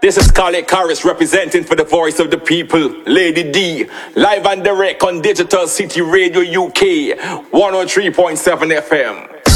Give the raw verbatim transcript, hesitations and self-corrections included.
This is Scarlett Carris representing for the voice of the people, Lady D, live and direct on Digital City Radio U K, one oh three point seven F M.